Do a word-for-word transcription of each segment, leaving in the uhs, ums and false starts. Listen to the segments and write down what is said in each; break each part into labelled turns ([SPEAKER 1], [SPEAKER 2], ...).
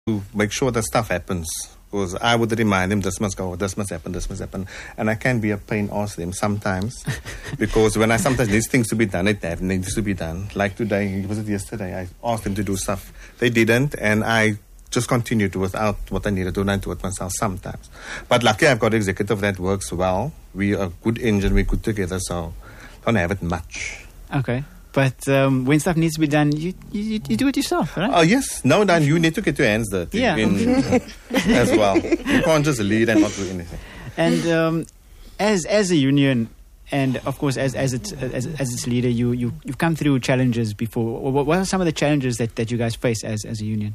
[SPEAKER 1] to make sure that stuff happens. Because I would remind them, this must go, this must happen, this must happen. And I can be a pain ask them sometimes. Because when I sometimes need things to be done, it needs to be done. Like today, was it yesterday? I asked them to do stuff. They didn't, and I just continued without what I needed to do, and I do it myself sometimes. But luckily, I've got an executive that works well. We are a good engine, we're good together, so don't have it much.
[SPEAKER 2] Okay. But um, when stuff needs to be done, you, you you do it yourself, right?
[SPEAKER 1] Oh, yes. No, then you need to get your hands dirty
[SPEAKER 2] Yeah.
[SPEAKER 1] in, uh, as well. You can't just lead and not do anything.
[SPEAKER 2] And um, as as a union, and of course as as its as, as its leader, you you you've come through challenges before. What, what are some of the challenges that, that you guys face as as a union?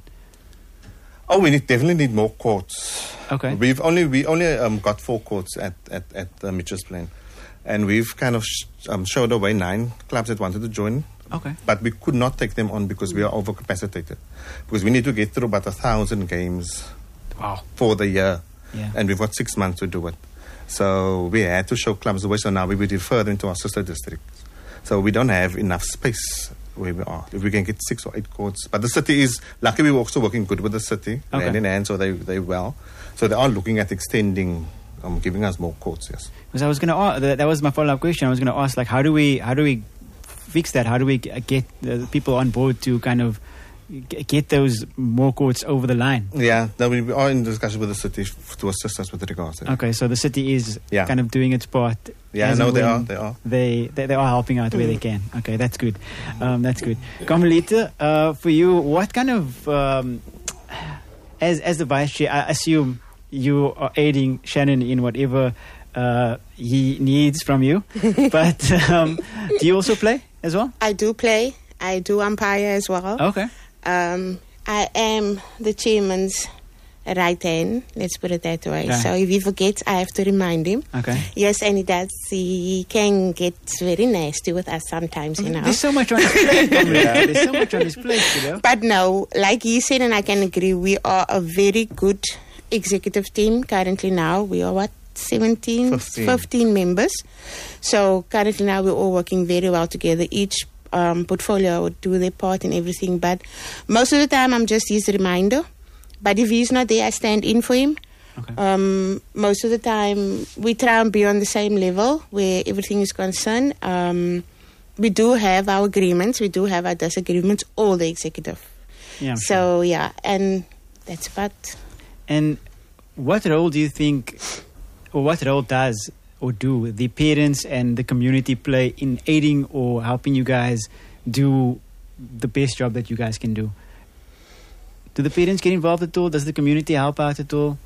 [SPEAKER 1] Oh, we need, definitely need more courts.
[SPEAKER 2] Okay.
[SPEAKER 1] We've only we only um, got four courts at at at uh, Mitchell's Plain, and we've kind of sh- um, showed away nine clubs that wanted to join.
[SPEAKER 2] Okay.
[SPEAKER 1] But we could not take them on because we are overcapacitated. Because we need to get through about a thousand games
[SPEAKER 2] Wow.
[SPEAKER 1] for the year,
[SPEAKER 2] Yeah.
[SPEAKER 1] and we've got six months to do it. So we had to show clubs the way. So now we will refer them to our sister districts. So we don't have enough space where we are. If we can get six or eight courts. But the city is, luckily we're also working good with the city,
[SPEAKER 2] Okay.
[SPEAKER 1] hand in hand, so they, they well. So they are looking at extending, um, giving us more courts, yes.
[SPEAKER 2] Because I was going to ask, that, that was my follow up question. I was going to ask, like, how do we how do we fix that? How do we g- get the people on board to kind of g- get those more courts over the line?
[SPEAKER 1] Yeah, no, we are in discussion with the city f- to assist us with regards to that.
[SPEAKER 2] Okay, so the city is
[SPEAKER 1] Yeah.
[SPEAKER 2] kind of doing its part.
[SPEAKER 1] Yeah,
[SPEAKER 2] as
[SPEAKER 1] no,
[SPEAKER 2] and
[SPEAKER 1] they
[SPEAKER 2] when
[SPEAKER 1] are, they are.
[SPEAKER 2] They, they, they are helping out where they can. Okay, that's good. Um, that's good. Carmelita, uh, for you, what kind of, um, as as the vice chair, I assume you are aiding Shannon in whatever uh, he needs from you. But um, do you also play as well?
[SPEAKER 3] I do play. I do umpire as well.
[SPEAKER 2] Okay.
[SPEAKER 3] Um, I am the chairman's right hand, let's put it that way.
[SPEAKER 2] Okay.
[SPEAKER 3] So if he forgets, I have to remind him.
[SPEAKER 2] Okay.
[SPEAKER 3] Yes, and he does. He can get very nasty with us sometimes, you know.
[SPEAKER 2] There's so much on his plate, Carmelita. There's so much on his plate, you know.
[SPEAKER 3] But no, like he said, and I can agree, we are a very good executive team currently now. We are what? seventeen,
[SPEAKER 1] fifteen.
[SPEAKER 3] fifteen members. So currently now we're all working very well together. Each um, portfolio would do their part in everything. But most of the time I'm just his reminder. But if he's not there, I stand in for him.
[SPEAKER 2] Okay.
[SPEAKER 3] Um, most of the time we try and be on the same level where everything is concerned. Um, we do have our agreements. We do have our disagreements, all the executive.
[SPEAKER 2] Yeah. I'm sure.
[SPEAKER 3] So, yeah, and that's about...
[SPEAKER 2] And what role do you think, or what role does or do the parents and the community play in aiding or helping you guys do the best job that you guys can do? Do the parents get involved at all? Does the community help out at all?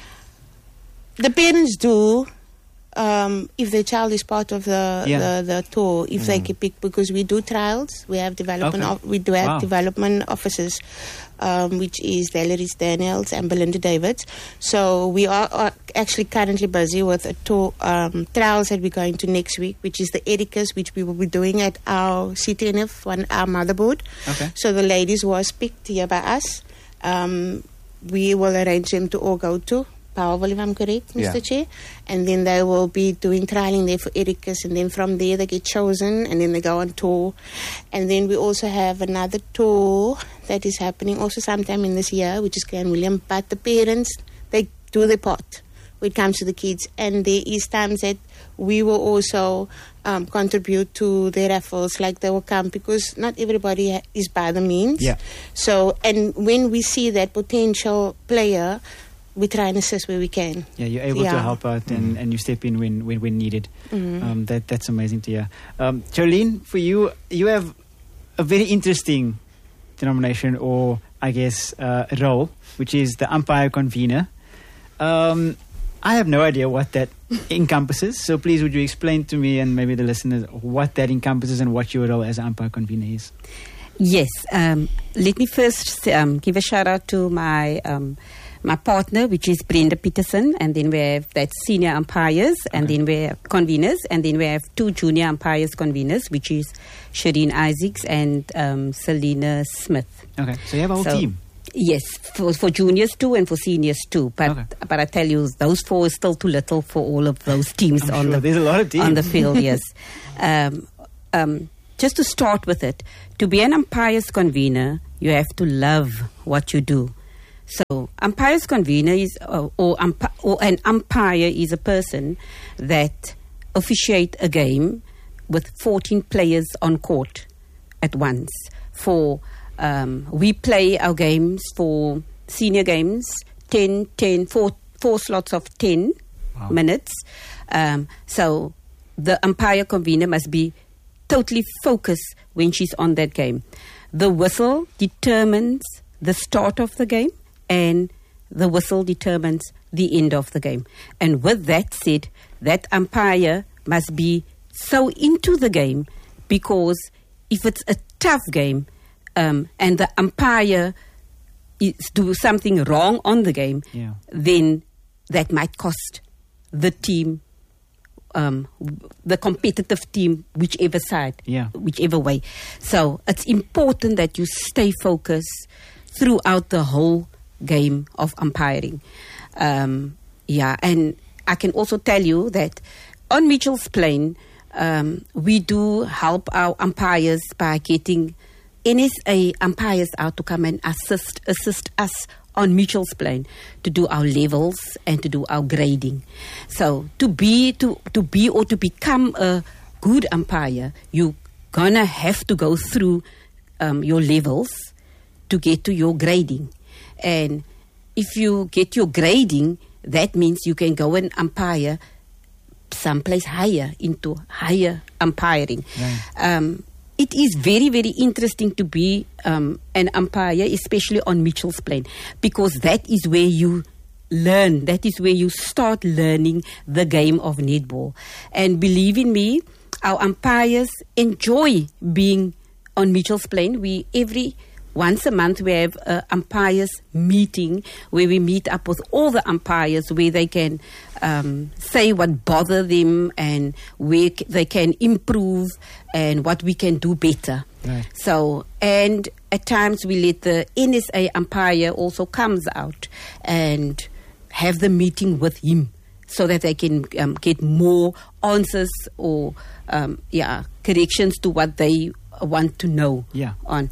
[SPEAKER 3] The parents do, um, if the child is part of the
[SPEAKER 2] Yeah.
[SPEAKER 3] the, the tour, if they can pick, because we do trials, we have development,
[SPEAKER 2] Okay.
[SPEAKER 3] of, we do have
[SPEAKER 2] Wow.
[SPEAKER 3] development officers, um, which is Valerie Daniels and Belinda Davids. So we are, are actually currently busy with a tour um, trials that we're going to next week, which is the Ericas, which we will be doing at our C T N F, one our motherboard.
[SPEAKER 2] Okay.
[SPEAKER 3] So the ladies who are picked here by us, um, we will arrange them to all go to Powerville, if I'm correct, Mister
[SPEAKER 1] Yeah.
[SPEAKER 3] Chair. And then they will be doing trialing there for Ericas, and then from there they get chosen, and then they go on tour. And then we also have another tour that is happening also sometime in this year, which is Clan William. But the parents, they do their part when it comes to the kids. And there is times that we will also um, contribute to the raffles, like they will come, because not everybody ha- is by the means.
[SPEAKER 2] Yeah.
[SPEAKER 3] So, and when we see that potential player, we try and assist where we can.
[SPEAKER 2] Yeah, you're able to
[SPEAKER 3] Yeah.
[SPEAKER 2] help out and, and you step in when, when, when needed.
[SPEAKER 3] Mhm.
[SPEAKER 2] Um, that That's amazing to hear. Um, Jolene, for you, you have a very interesting denomination, or I guess uh, role, which is the umpire convener. Um, I have no idea what that encompasses, so please would you explain to me and maybe the listeners what that encompasses and what your role as an umpire convener is?
[SPEAKER 4] Yes. Um, let me first um, give a shout out to my um, my partner, which is Brenda Peterson, and then we have that senior umpires, and
[SPEAKER 2] Okay.
[SPEAKER 4] then we have conveners, and then we have two junior umpires conveners, which is Shireen Isaacs and um, Selena Smith.
[SPEAKER 2] Okay, so you have a whole
[SPEAKER 4] So-
[SPEAKER 2] team.
[SPEAKER 4] Yes, for, for juniors too and for seniors too. But
[SPEAKER 2] Okay.
[SPEAKER 4] but I tell you, those four is still too little for all of those teams
[SPEAKER 2] I'm
[SPEAKER 4] on
[SPEAKER 2] sure
[SPEAKER 4] the
[SPEAKER 2] there's a lot of teams.
[SPEAKER 4] on the field. Yes. Um, um, just to start with it, to be an umpire's convener, you have to love what you do. So, umpire's convener is, uh, or, umpi- or an umpire is a person that officiate a game with fourteen players on court at once. For um, we play our games for senior games, ten, ten, four, four slots of ten wow. minutes. Um, so the umpire convener must be totally focused when she's on that game. The whistle determines the start of the game, and the whistle determines the end of the game. And with that said, that umpire must be so into the game, because if it's a tough game um, and the umpire is do something wrong on the game,
[SPEAKER 2] yeah.
[SPEAKER 4] then that might cost the team, um, the competitive team, whichever side,
[SPEAKER 2] yeah.
[SPEAKER 4] whichever way. So it's important that you stay focused throughout the whole game of umpiring. Um, yeah, and I can also tell you that on Mitchell's Plain, um, we do help our umpires by getting N S A umpires out to come and assist assist us on Mitchell's Plain to do our levels and to do our grading. So to be to to be or to become a good umpire, you gonna have to go through um, your levels to get to your grading. And if you get your grading, that means you can go and umpire someplace higher, into higher umpiring.
[SPEAKER 2] Right.
[SPEAKER 4] Um, it is very, very interesting to be um, an umpire, especially on Mitchell's Plain, because that is where you learn, that is where you start learning the game of netball. And believe in me, our umpires enjoy being on Mitchell's Plain. We every Once a month, we have an umpires meeting where we meet up with all the umpires, where they can um, say what bother them and where c- they can improve and what we can do better.
[SPEAKER 2] Right.
[SPEAKER 4] So, and at times we let the N S A umpire also comes out and have the meeting with him, so that they can um, get more answers or um, yeah corrections to what they want to know
[SPEAKER 2] Yeah.
[SPEAKER 4] on.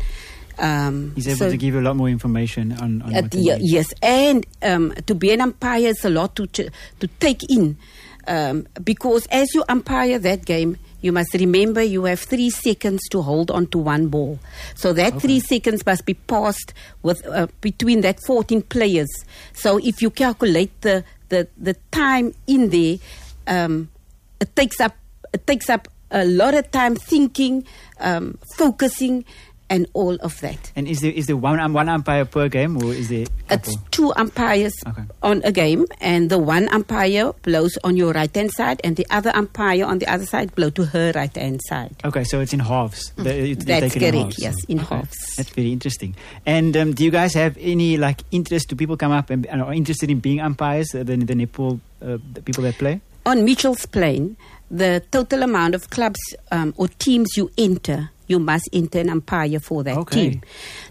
[SPEAKER 4] Um,
[SPEAKER 2] He's able
[SPEAKER 4] so
[SPEAKER 2] to give you a lot more information on, on
[SPEAKER 4] uh,
[SPEAKER 2] what to
[SPEAKER 4] yeah,
[SPEAKER 2] do.
[SPEAKER 4] yes, and um, to be an umpire is a lot to ch- to take in, um, because as you umpire that game, you must remember you have three seconds to hold on to one ball. So that
[SPEAKER 2] Okay.
[SPEAKER 4] three seconds must be passed with uh, between that fourteen players. So if you calculate the the, the time in there, um, it takes up it takes up a lot of time thinking, um, focusing, and all of that.
[SPEAKER 2] And is there is there one um, one umpire per game, or is there a
[SPEAKER 4] It's
[SPEAKER 2] couple?
[SPEAKER 4] two umpires
[SPEAKER 2] Okay.
[SPEAKER 4] on a game, and the one umpire blows on your right hand side, and the other umpire on the other side blow to her right hand side.
[SPEAKER 2] Okay, so it's in halves. The- you- you
[SPEAKER 4] That's
[SPEAKER 2] take it in
[SPEAKER 4] correct,
[SPEAKER 2] halves.
[SPEAKER 4] yes, in
[SPEAKER 2] Okay.
[SPEAKER 4] halves.
[SPEAKER 2] That's very interesting. And um, do you guys have any like interest? Do people come up and, and are interested in being umpires? Uh, the the netball uh, the people that play.
[SPEAKER 4] On Mitchell's Plain, the total amount of clubs um, or teams you enter, you must enter an umpire for that
[SPEAKER 2] Okay.
[SPEAKER 4] team.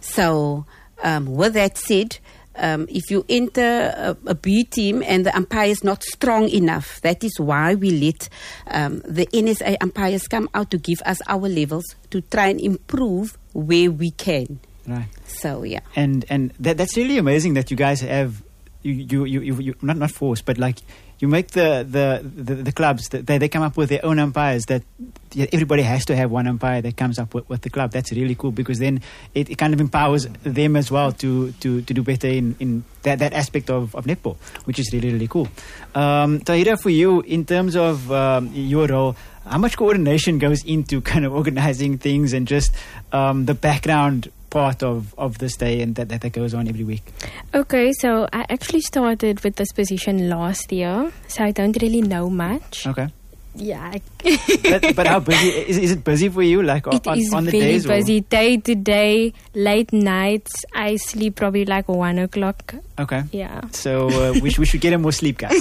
[SPEAKER 4] So, um, with that said, um, if you enter a, a B team and the umpire is not strong enough, that is why we let um, the N S A umpires come out to give us our levels to try and improve where we can.
[SPEAKER 2] Right.
[SPEAKER 4] So, yeah.
[SPEAKER 2] And and that that's really amazing that you guys have you you you, you, you not not forced, but like you make the the, the, the clubs that they, they come up with their own umpires, that yeah, everybody has to have one umpire that comes up with, with the club. That's really cool, because then it, it kind of empowers them as well to to, to do better in, in that, that aspect of, of netball, which is really, really cool. Um, Tahira, for you, in terms of um, your role, how much coordination goes into kind of organizing things and just um, the background part of, of this day and that, that that goes on every week?
[SPEAKER 5] Okay, so I actually started with this position last year, so I don't really know much.
[SPEAKER 2] Okay.
[SPEAKER 5] Yeah, I-
[SPEAKER 2] but, but how busy is, is it busy for you, like
[SPEAKER 5] it
[SPEAKER 2] on,
[SPEAKER 5] is
[SPEAKER 2] on the
[SPEAKER 5] very
[SPEAKER 2] days? or-
[SPEAKER 5] busy. Day to day, late nights. I sleep probably like one o'clock.
[SPEAKER 2] Okay.
[SPEAKER 5] Yeah.
[SPEAKER 2] So uh, we, sh- we should get him more sleep, guys.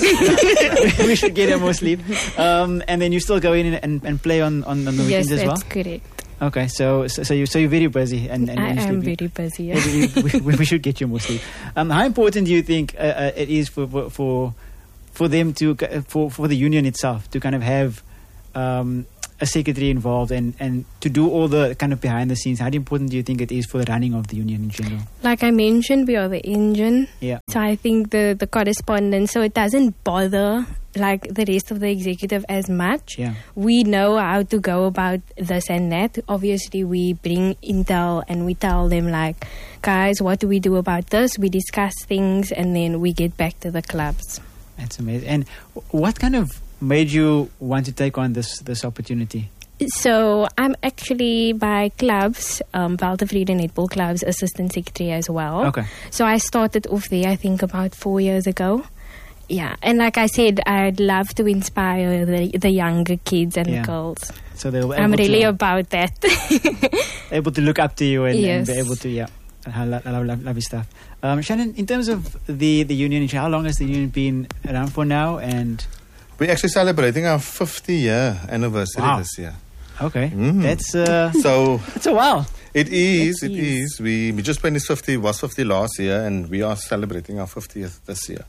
[SPEAKER 2] We should get him more sleep. Um, and then you still go in and, and play on, on, on the
[SPEAKER 5] Yes,
[SPEAKER 2] weekends as well?
[SPEAKER 5] that's correct.
[SPEAKER 2] Okay, so so, so, you, so you're very busy. And, and
[SPEAKER 5] I
[SPEAKER 2] and
[SPEAKER 5] am
[SPEAKER 2] sleepy.
[SPEAKER 5] very busy. Yeah.
[SPEAKER 2] Maybe we, we, we should get you more sleep. Um, how important do you think uh, uh, it is for, for for for them to c- for for the union itself to kind of have um, a secretary involved and, and to do all the kind of behind the scenes, how important do you think it is for the running of the union in general?
[SPEAKER 5] Like I mentioned, we are the engine.
[SPEAKER 2] Yeah.
[SPEAKER 5] So I think the, the correspondence, so it doesn't bother like the rest of the executive as much.
[SPEAKER 2] Yeah.
[SPEAKER 5] We know how to go about this and that. Obviously, we bring intel and we tell them like, guys, what do we do about this? We discuss things and then we get back to the clubs.
[SPEAKER 2] That's amazing. And what kind of made you want to take on this this opportunity?
[SPEAKER 5] So I'm actually by clubs, um, Waltervrede Netball Club's assistant secretary as well.
[SPEAKER 2] Okay.
[SPEAKER 5] So I started off there, I think, about four years ago. Yeah, and like I said, I'd love to inspire the, the younger kids and
[SPEAKER 2] Yeah.
[SPEAKER 5] the girls.
[SPEAKER 2] So they were
[SPEAKER 5] I'm
[SPEAKER 2] able
[SPEAKER 5] really
[SPEAKER 2] to,
[SPEAKER 5] about that.
[SPEAKER 2] able to look up to you and, and
[SPEAKER 5] Yes.
[SPEAKER 2] be able to, yeah. I love, love, love, lovely stuff. Um, Shannon, in terms of the, the union, how long has the union been around for now? And
[SPEAKER 1] We're actually celebrating our fifty year anniversary
[SPEAKER 2] Wow.
[SPEAKER 1] this year.
[SPEAKER 2] okay,
[SPEAKER 1] Mm.
[SPEAKER 2] that's uh,
[SPEAKER 1] So
[SPEAKER 2] that's a while.
[SPEAKER 1] it is,
[SPEAKER 2] It
[SPEAKER 1] it
[SPEAKER 2] is.
[SPEAKER 1] is. We, we just finished fifty, was fifty last year, and we are celebrating our fiftieth this year.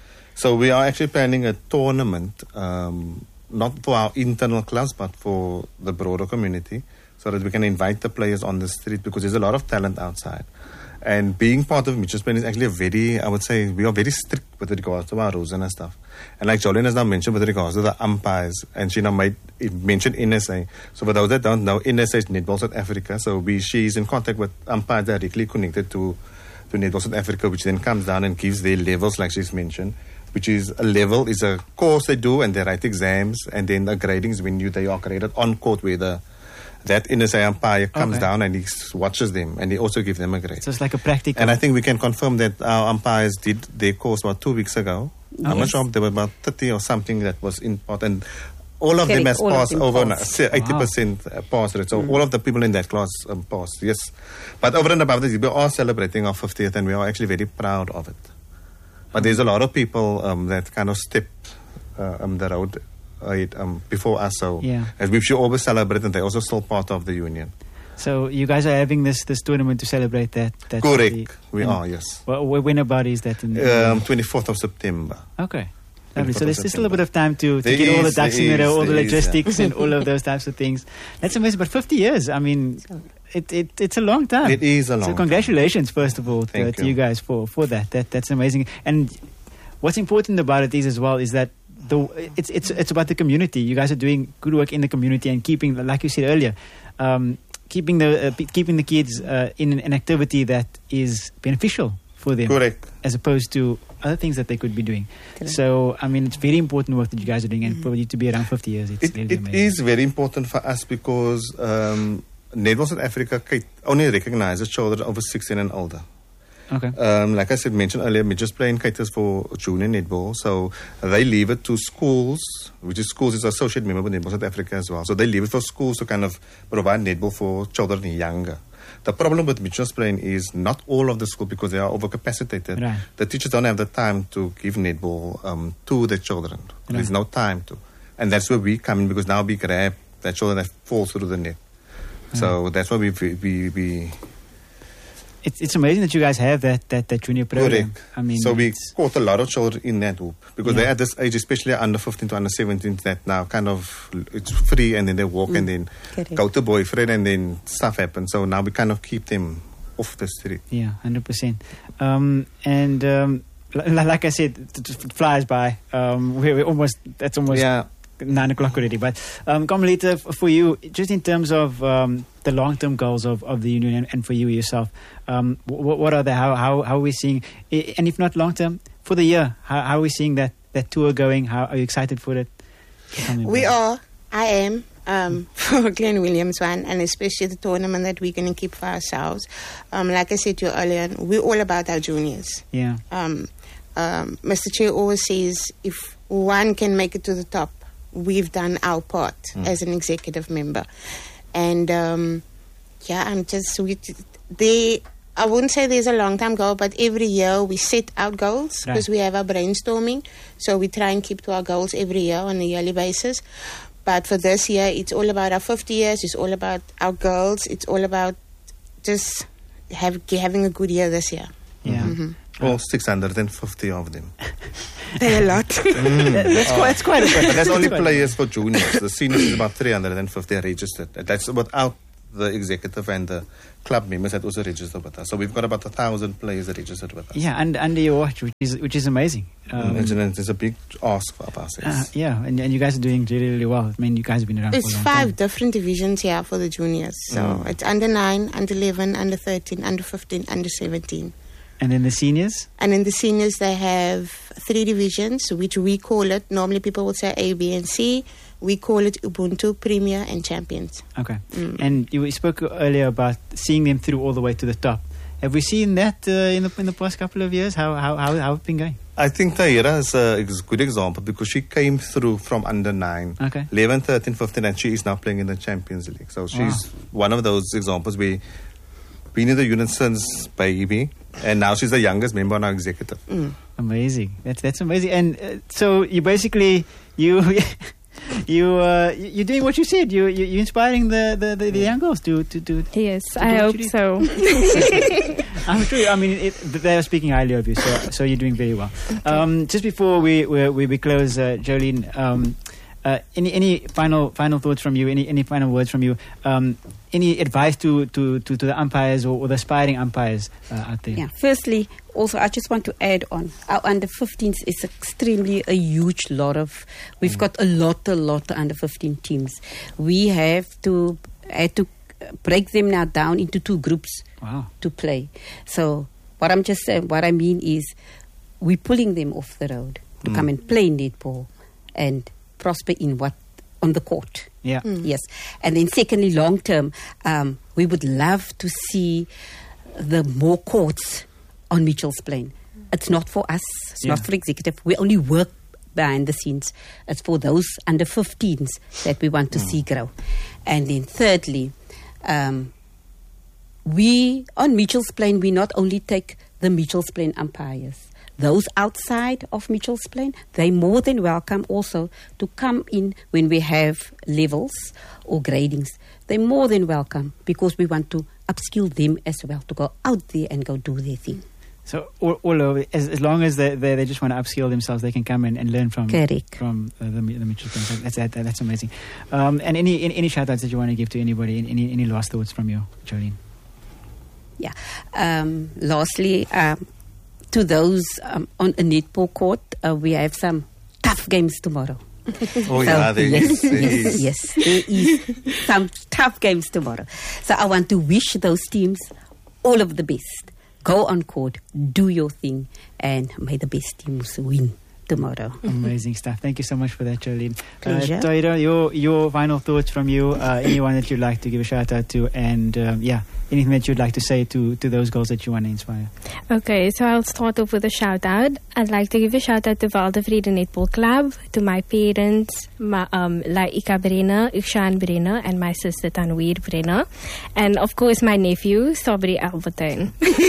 [SPEAKER 1] So we are actually planning a tournament, um, not for our internal clubs, but for the broader community, so that we can invite the players on the street, because there's a lot of talent outside. And being part of Mitchells Plain is actually a very, I would say, we are very strict with regards to our rules and stuff. And like Jolene has now mentioned with regards to the umpires, and she now made, mentioned N S A. So for those that don't know, N S A is Netball South Africa. So we, she is in contact with umpires directly connected to, to Netball South Africa, which then comes down and gives their levels, like she's mentioned, which is a level, is a course they do, and they write exams, and then the grading is when you, they are graded on court, where the that N S A umpire comes
[SPEAKER 2] Okay.
[SPEAKER 1] down and he s- watches them, and he also gives them a grade.
[SPEAKER 2] So it's like a practical.
[SPEAKER 1] And I think we can confirm that our umpires did their course about two weeks ago. I'm not
[SPEAKER 4] Yes.
[SPEAKER 1] sure, there were about thirty or something that was in part, and all of them
[SPEAKER 4] Correct,
[SPEAKER 1] has
[SPEAKER 4] all of
[SPEAKER 1] passed
[SPEAKER 4] them
[SPEAKER 1] over
[SPEAKER 4] passed.
[SPEAKER 1] eighty percent pass rate. So all of the people in that class um, passed, yes. But over and above this, we are celebrating our fiftieth, and we are actually very proud of it. But there's a lot of people um, that kind of step uh, um, the road ahead, um, before us, so
[SPEAKER 2] Yeah.
[SPEAKER 1] and we should always celebrate, and they're also still part of the union.
[SPEAKER 2] So you guys are having this this tournament to celebrate that. that
[SPEAKER 1] Correct,
[SPEAKER 2] the-
[SPEAKER 1] we
[SPEAKER 2] and
[SPEAKER 1] are, yes.
[SPEAKER 2] Well, when about is that? In the,
[SPEAKER 1] Um, twenty-fourth of September.
[SPEAKER 2] okay. Lovely. So
[SPEAKER 1] twenty-fourth
[SPEAKER 2] there's
[SPEAKER 1] of
[SPEAKER 2] still a bit
[SPEAKER 1] September.
[SPEAKER 2] of time to, to
[SPEAKER 1] There
[SPEAKER 2] get all the
[SPEAKER 1] is,
[SPEAKER 2] ducks
[SPEAKER 1] there
[SPEAKER 2] in a row,
[SPEAKER 1] is,
[SPEAKER 2] all the
[SPEAKER 1] there is, yeah.
[SPEAKER 2] logistics and all of those types of things. That's amazing. But fifty years, I mean, it, it it's a long time.
[SPEAKER 1] It is a long
[SPEAKER 2] So
[SPEAKER 1] time.
[SPEAKER 2] congratulations, first of all, to,
[SPEAKER 1] Thank
[SPEAKER 2] to
[SPEAKER 1] you.
[SPEAKER 2] you guys for, for that. That That's amazing. And what's important about it is as well is that the it's it's it's about the community. You guys are doing good work in the community and keeping, like you said earlier, um, keeping the uh, pe- keeping the kids uh, in an activity that is beneficial for them,
[SPEAKER 1] Correct.
[SPEAKER 2] as opposed to other things that they could be doing. So, I mean, it's very important work that you guys are doing, and for you to be around fifty years, it's
[SPEAKER 1] It,
[SPEAKER 2] really
[SPEAKER 1] it
[SPEAKER 2] amazing.
[SPEAKER 1] is very important for us because um, Netball South Africa ca- only recognizes children over sixteen and older.
[SPEAKER 2] Okay.
[SPEAKER 1] Um, like I said, mentioned earlier, Mitchells Plain caters for junior netball, so they leave it to schools, which is schools is associate member with Netball South Africa as well. So they leave it for schools to kind of provide netball for children younger. The problem with Mitchells Plain is not all of the schools, because they are overcapacitated.
[SPEAKER 2] Right.
[SPEAKER 1] The teachers don't have the time to give netball um, to the children. There's
[SPEAKER 2] Right.
[SPEAKER 1] no time to, and that's where we come in, because now we grab the children that fall through the net. So that's why we we we.
[SPEAKER 2] It's it's amazing that you guys have that that, that junior program.
[SPEAKER 1] Correct.
[SPEAKER 2] I mean,
[SPEAKER 1] so we
[SPEAKER 2] it's-
[SPEAKER 1] caught a lot of children in that hoop, because
[SPEAKER 2] Yeah.
[SPEAKER 1] they're at this age, especially under fifteen to under seventeen, that now kind of it's free, and then they walk and then
[SPEAKER 4] Correct.
[SPEAKER 1] go to boyfriend, and then stuff happens. So now we kind of keep them off the street.
[SPEAKER 2] yeah, hundred percent. Um, and um, li- like I said, it just flies by. Um, we're, we're almost that's almost
[SPEAKER 1] Yeah.
[SPEAKER 2] nine o'clock already. But um, Carmelita, f- for you, just in terms of um, the long-term goals of, of the union and, and for you yourself, um, what, what are they? How, how how are we seeing? I- And if not long-term, for the year, how, how are we seeing that that tour going? How are you excited for it? Tell me
[SPEAKER 3] We
[SPEAKER 2] about it.
[SPEAKER 3] are. I am. Um, for Glenn Williams one, and especially the tournament that we're going to keep for ourselves. Um, like I said to you earlier, we're all about our juniors.
[SPEAKER 2] Yeah.
[SPEAKER 3] Um, um, Mister Chair always says, if one can make it to the top, we've done our part as an executive member. And um, yeah, I'm just we, they. I wouldn't say there's a long time goal, but every year we set out goals because
[SPEAKER 2] Right.
[SPEAKER 3] we have our brainstorming. So we try and keep to our goals every year on a yearly basis. But for this year, it's all about our fifty years. It's all about our goals. It's all about just have, having a good year this year.
[SPEAKER 2] Yeah.
[SPEAKER 3] Mhm.
[SPEAKER 1] All six hundred fifty of them.
[SPEAKER 3] They're a lot.
[SPEAKER 2] That- that's quite. That's quite a bit.
[SPEAKER 1] But that's only
[SPEAKER 2] quite a bit.
[SPEAKER 1] players for juniors. The seniors is about three hundred fifty registered. That's without the executive and the club members that also register with us. So we've got about a thousand players that registered with us.
[SPEAKER 2] Yeah, and under your watch, which is which is amazing. Um,
[SPEAKER 1] Mm, and it's a big ask for us.
[SPEAKER 2] uh,
[SPEAKER 1] Yes.
[SPEAKER 2] yeah, and, and you guys are doing really, really well. I mean, you guys have been around
[SPEAKER 3] It's
[SPEAKER 2] for a long
[SPEAKER 3] five
[SPEAKER 2] time.
[SPEAKER 3] different divisions here for the juniors. So
[SPEAKER 1] Mm.
[SPEAKER 3] it's under nine, under eleven, under thirteen, under fifteen, under seventeen.
[SPEAKER 2] And then the seniors.
[SPEAKER 3] And in the seniors, they have three divisions, which we call it, normally people would say A, B, and C. We call it Ubuntu, Premier, and Champions.
[SPEAKER 2] Okay.
[SPEAKER 3] Mm.
[SPEAKER 2] And you spoke earlier about seeing them through all the way to the top. Have we seen that uh, in the in the past couple of years? How how how how it been going?
[SPEAKER 1] I think Tahira is a ex- good example because she came through from under nine,
[SPEAKER 2] Okay.
[SPEAKER 1] eleven, thirteen, fifteen, and she is now playing in the Champions League. So she's one of those examples. We been in the unit since baby, and now she's the youngest member on our executive.
[SPEAKER 3] Mm.
[SPEAKER 2] Amazing. That's that's amazing. And uh, so you basically you you uh, you're doing what you said. You you you're inspiring the, the, the, the young girls to to to.
[SPEAKER 5] Yes,
[SPEAKER 2] To
[SPEAKER 5] I
[SPEAKER 2] do what
[SPEAKER 5] hope
[SPEAKER 2] you do.
[SPEAKER 5] so.
[SPEAKER 2] I'm sure. I mean, it, they are speaking highly of you, so so you're doing very well. Um, just before we we, we, we close, uh, Jolene, um, uh, any any final final thoughts from you? Any any final words from you? Um, any advice to, to, to, to the umpires or, or the aspiring umpires uh, out there?
[SPEAKER 4] Yeah. Firstly, also I just want to add on our under fifteens is extremely a huge lot of. We've got a lot, a lot of under fifteen teams. We have to had to break them now down into two groups
[SPEAKER 2] Wow.
[SPEAKER 4] to play. So what I'm just saying, what I mean is, we're pulling them off the road to
[SPEAKER 1] Mm.
[SPEAKER 4] come and play netball and prosper in what on the court.
[SPEAKER 2] Yeah.
[SPEAKER 4] Yes. And then secondly, long term, um, we would love to see the more courts on Mitchell's Plain. It's not for us. It's
[SPEAKER 2] Yeah.
[SPEAKER 4] not for executive. We only work behind the scenes. It's for those under fifteens that we want to see grow. And then thirdly, um, we, on Mitchell's Plain, we not only take the Mitchell's Plain umpires. Those outside of Mitchell's Plain, they more than welcome also to come in when we have levels or gradings. They're more than welcome because we want to upskill them as well to go out there and go do their thing.
[SPEAKER 2] So all, all over, as, as long as they, they, they just want to upskill themselves, they can come in and learn from
[SPEAKER 4] Correct.
[SPEAKER 2] from uh, the, the Mitchell Plains. That's that, that's amazing. Um, and any, any any shout outs that you want to give to anybody? Any any last thoughts from you, Jolene?
[SPEAKER 4] Yeah. Um, lastly, um, to those um, on a netball court, uh, we have some tough games tomorrow.
[SPEAKER 1] Oh yeah, there
[SPEAKER 4] yes,
[SPEAKER 1] is. There
[SPEAKER 4] yes,
[SPEAKER 1] is.
[SPEAKER 4] yes, there is some tough games tomorrow. So I want to wish those teams all of the best. Go on court, do your thing, and may the best teams win tomorrow.
[SPEAKER 2] Amazing stuff. Thank you so much for that, Jolene.
[SPEAKER 4] Pleasure.
[SPEAKER 2] Uh, Tahira, your your final thoughts from you. Uh, anyone that you'd like to give a shout out to, and um, yeah, anything that you'd like to say to to those girls that you want to inspire.
[SPEAKER 5] Okay, so I'll start off with a shout out. I'd like to give a shout out to Valdevrede Netball Club, to my parents, my, um, Laika Brenner, Ikshan Brenner, and my sister Tanweer Brenner, and of course my nephew Sabri Albertine.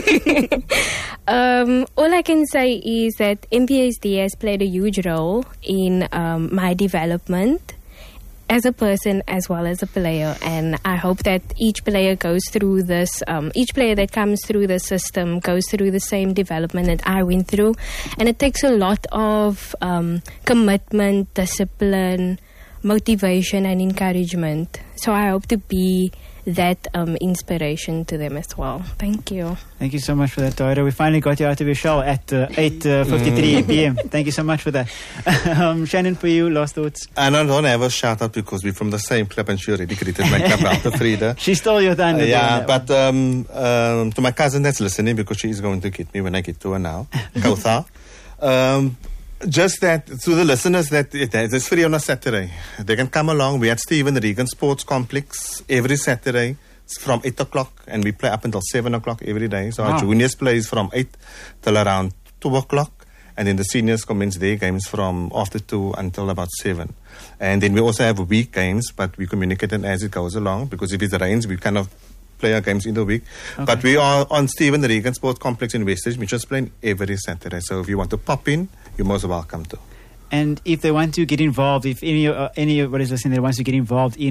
[SPEAKER 5] um, all I can say is that M P S D has played a huge role in um, my development as a person as well as a player, and I hope that each player goes through this um, each player that comes through the system goes through the same development that I went through, and it takes a lot of um, commitment, discipline, motivation and encouragement. So I hope to be that um, inspiration to them as well. Thank you.
[SPEAKER 2] Thank you so much for that, Tahira. We finally got you out of your shell at uh, eight fifty-three p.m. Thank you so much for that. um, Shannon, for you, last thoughts.
[SPEAKER 1] And I don't have a shout out because we're from the same club and she already greeted my club out of Frida.
[SPEAKER 2] She stole your thunder.
[SPEAKER 1] Uh, yeah,
[SPEAKER 2] doing that
[SPEAKER 1] but um, um, to my cousin that's listening, because she is going to get me when I get to her now, Kauthar. Um, just that, to the listeners, that it, it's free on a Saturday. They can come along. We at Stephen Regan Sports Complex every Saturday from eight o'clock, and we play up until seven o'clock every day. So
[SPEAKER 2] Wow.
[SPEAKER 1] our juniors plays from eight till around two o'clock, and then the seniors commence their games from after two until about seven. And then we also have week games, but we communicate it as it goes along, because if it rains, we kind of play our games in the week.
[SPEAKER 2] Okay.
[SPEAKER 1] But we are on Stephen Regan Sports Complex in Westridge, which is playing every Saturday. So if you want to pop in, you're most welcome to.
[SPEAKER 2] And if they want to get involved, if any uh, anybody is listening that wants to get involved in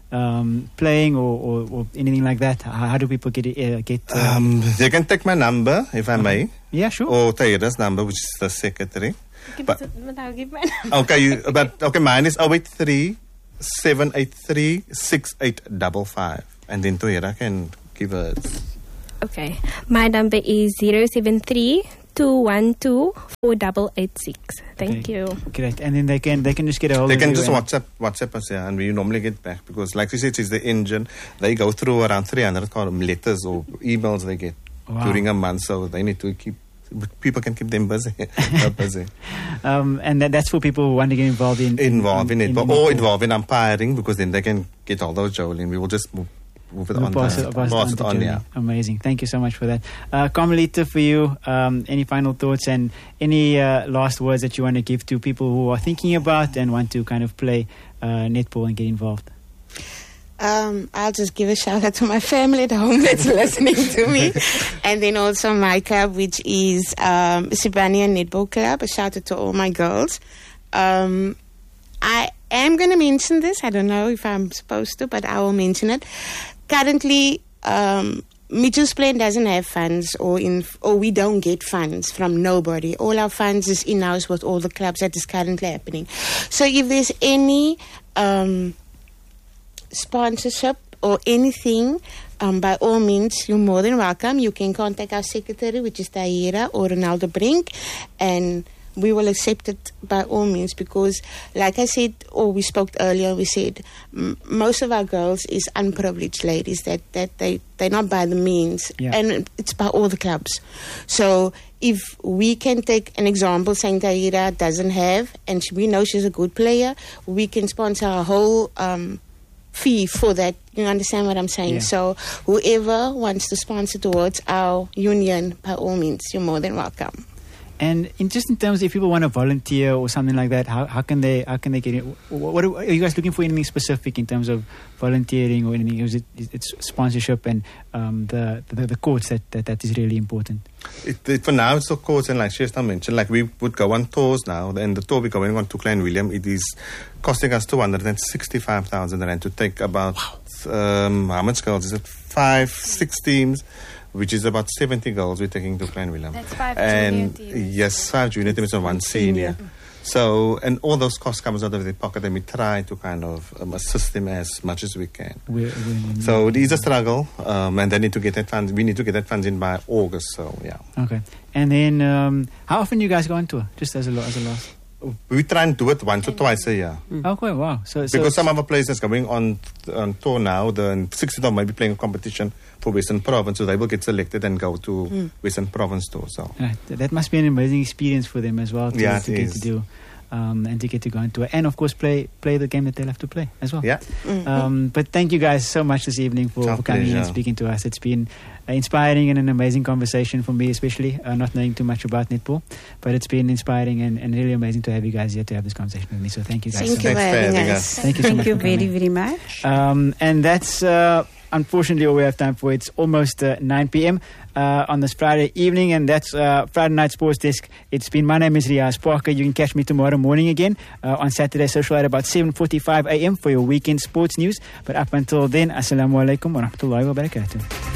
[SPEAKER 2] um, playing or, or, or anything like that? How, how do people get it? Uh, get? Uh,
[SPEAKER 1] Um, they can take my number, if I may,
[SPEAKER 2] yeah, sure.
[SPEAKER 1] or Taira's number, which is the secretary. But-
[SPEAKER 5] but I'll give my number.
[SPEAKER 1] Okay, you, but okay, mine is oh eight three, seven eight three, six eight five five. And then Taira can give us.
[SPEAKER 5] Okay. My number is zero seven three, two one two, four eight eight six. Thank
[SPEAKER 2] Okay.
[SPEAKER 5] you.
[SPEAKER 2] Great. And then they can they can just get a hold
[SPEAKER 1] They
[SPEAKER 2] of
[SPEAKER 1] can
[SPEAKER 2] you
[SPEAKER 1] just
[SPEAKER 2] and-
[SPEAKER 1] WhatsApp WhatsApp us, yeah, and we normally get back because, like you said, it's the engine. They go through around three hundred column letters or emails they get
[SPEAKER 2] Wow.
[SPEAKER 1] during a month, so they need to keep. People can keep them busy, Not busy.
[SPEAKER 2] Um, and that, that's for people who want to get involved in
[SPEAKER 1] involved in,
[SPEAKER 2] in,
[SPEAKER 1] it, but
[SPEAKER 2] in
[SPEAKER 1] or
[SPEAKER 2] netball.
[SPEAKER 1] involved in umpiring because then they can get all those Jolene. We will just move, move it
[SPEAKER 2] We'll
[SPEAKER 1] on.
[SPEAKER 2] pass
[SPEAKER 1] the-
[SPEAKER 2] it, pass it
[SPEAKER 1] pass
[SPEAKER 2] on
[SPEAKER 1] it
[SPEAKER 2] to
[SPEAKER 1] on,
[SPEAKER 2] Jolene.
[SPEAKER 1] yeah.
[SPEAKER 2] Amazing. Thank you so much for that. Uh, Carmelita, for you, um, any final thoughts and any uh, last words that you want to give to people who are thinking about and want to kind of play uh, netball and get involved?
[SPEAKER 3] Um, I'll just give a shout out to my family at home that's listening to me. And then also my club, which is um, Sibania Netball Club. A shout out to all my girls. Um, I am going to mention this. I don't know if I'm supposed to, but I will mention it. Currently, um, Mitchell's Plain doesn't have funds, or in, or we don't get funds from nobody. All our funds is in-house with all the clubs that is currently happening. So if there's any um, sponsorship or anything, um, by all means, you're more than welcome. You can contact our secretary, which is Taira or Ronaldo Brink, and we will accept it by all means because, like I said, or we spoke earlier, we said m- most of our girls is unprivileged ladies that, that they, they're not by the means,
[SPEAKER 2] Yeah.
[SPEAKER 3] and it's by all the clubs. So if we can take an example, saying Taira doesn't have, and she, we know she's a good player, we can sponsor a whole um, fee for that. You understand what I'm saying?
[SPEAKER 2] Yeah.
[SPEAKER 3] So whoever wants to sponsor towards our union, by all means, you're more than welcome.
[SPEAKER 2] And in just in terms of if people want to volunteer or something like that, how, how can they how can they get it? What, what are, are you guys looking for? Anything specific in terms of volunteering or anything? Is it it's sponsorship and um, the, the the courts that, that that is really important?
[SPEAKER 1] It, it, for now, it's of course, and like Shasta mentioned, like we would go on tours now, and the tour we're going on to Klein William, it is costing us two hundred sixty-five thousand rand to take about, um, how much girls is it? Five, six teams, which is about seventy girls we're taking to Klein William.
[SPEAKER 5] That's five
[SPEAKER 1] and
[SPEAKER 5] junior teams.
[SPEAKER 1] Yes, five junior teams and one senior. So, and all those costs comes out of their pocket, and we try to kind of um, assist them as much as we can.
[SPEAKER 2] We're, we're,
[SPEAKER 1] So it is a struggle, um, and they need to get that funds. We need to get that funds in by August. So yeah,
[SPEAKER 2] okay. And then um, how often you guys go on tour? Just as a lo- as a last.
[SPEAKER 1] we try and do it once or twice a year.
[SPEAKER 2] Okay, wow. So, so
[SPEAKER 1] Because some other places going on on tour now, the sixteenth of May be playing a competition for Western Province, so they will get selected and go to Western Province tour. So
[SPEAKER 2] Right. Th- That must be an amazing experience for them as well to,
[SPEAKER 1] Yeah,
[SPEAKER 2] to
[SPEAKER 1] it
[SPEAKER 2] get
[SPEAKER 1] is.
[SPEAKER 2] to do. Um, and to get to go into it. And of course play play the game that they'll have to play as well.
[SPEAKER 1] yeah,
[SPEAKER 2] Um, but thank you guys so much this evening for,
[SPEAKER 1] It's our
[SPEAKER 2] for coming in and
[SPEAKER 1] pleasure.
[SPEAKER 2] speaking to us. It's been uh, inspiring and an amazing conversation for me, especially uh, not knowing too much about netball. But it's been inspiring and, and really amazing to have you guys here to have this conversation with me. So thank you guys.
[SPEAKER 3] Thank
[SPEAKER 2] so
[SPEAKER 3] you for
[SPEAKER 2] much.
[SPEAKER 1] Thanks for
[SPEAKER 3] having
[SPEAKER 1] having
[SPEAKER 3] us.
[SPEAKER 1] us.
[SPEAKER 2] Thank you so
[SPEAKER 4] Thank
[SPEAKER 2] much
[SPEAKER 4] you
[SPEAKER 2] for coming.
[SPEAKER 4] very, very much.
[SPEAKER 2] Um, and that's uh, unfortunately all we have time for. It's almost uh, nine p.m. Uh, on this Friday evening, and that's uh, Friday Night Sports Desk. It's been, my name is Riaz Parker. You can catch me tomorrow morning again uh, on Saturday Social at about seven forty-five a.m. for your weekend sports news. But up until then, Assalamu alaikum wa rahmatullahi wa barakatuh.